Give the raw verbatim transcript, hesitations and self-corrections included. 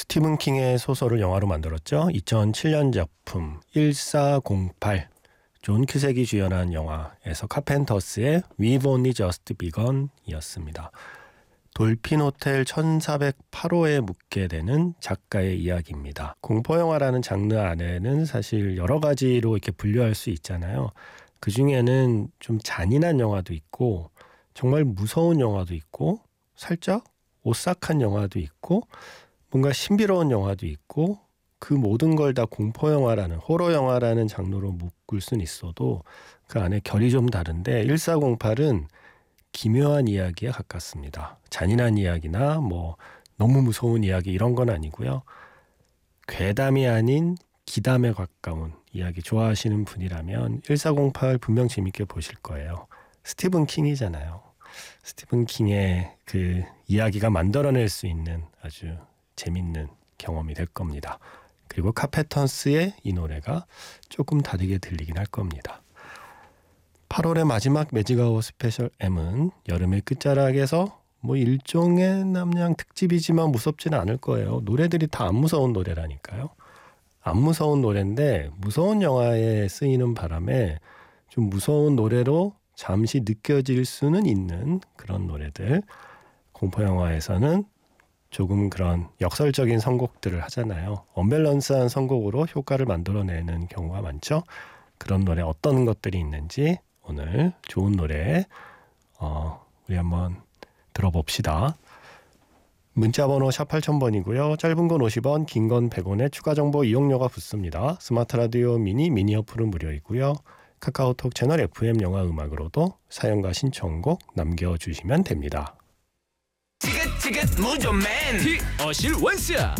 스티븐 킹의 소설을 영화로 만들었죠. 이천칠 년 작품 천사백팔, 존 큐색이 주연한 영화에서 카펜터스의 We've Only Just Begun 이었습니다. 돌핀 호텔 천사백팔 호에 묵게 되는 작가의 이야기입니다. 공포영화라는 장르 안에는 사실 여러 가지로 이렇게 분류할 수 있잖아요. 그 중에는 좀 잔인한 영화도 있고 정말 무서운 영화도 있고 살짝 오싹한 영화도 있고 뭔가 신비로운 영화도 있고 그 모든 걸 다 공포영화라는 호러영화라는 장르로 묶을 수는 있어도 그 안에 결이 좀 다른데 천사백팔은 기묘한 이야기에 가깝습니다. 잔인한 이야기나 뭐 너무 무서운 이야기 이런 건 아니고요. 괴담이 아닌 기담에 가까운 이야기 좋아하시는 분이라면 천사백팔 분명 재밌게 보실 거예요. 스티븐 킹이잖아요. 스티븐 킹의 그 이야기가 만들어낼 수 있는 아주 재밌는 경험이 될 겁니다. 그리고 카펜터스의 이 노래가 조금 다르게 들리긴 할 겁니다. 팔월의 마지막 매직아워 스페셜 M은 여름의 끝자락에서 뭐 일종의 남양 특집이지만 무섭지는 않을 거예요. 노래들이 다 안 무서운 노래라니까요. 안 무서운 노래인데 무서운 영화에 쓰이는 바람에 좀 무서운 노래로 잠시 느껴질 수는 있는 그런 노래들. 공포영화에서는 조금 그런 역설적인 선곡들을 하잖아요. 언밸런스한 선곡으로 효과를 만들어내는 경우가 많죠. 그런 노래 어떤 것들이 있는지 오늘 좋은 노래 어, 우리 한번 들어봅시다. 문자번호 샵 팔천 번이고요. 짧은 건 오십 원, 긴 건 백 원에 추가 정보 이용료가 붙습니다. 스마트 라디오 미니, 미니 어플은 무료이고요. 카카오톡 채널 에프엠 영화 음악으로도 사연과 신청곡 남겨주시면 됩니다. 지긋지긋 무좀맨 티어실 원스